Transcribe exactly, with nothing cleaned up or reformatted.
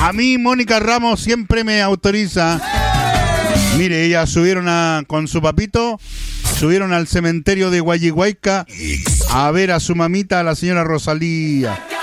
A mí Mónica Ramos siempre me autoriza. Mire, ellas subieron a, con su papito, subieron al cementerio de Guayihuayca a ver a su mamita, a la señora Rosalía.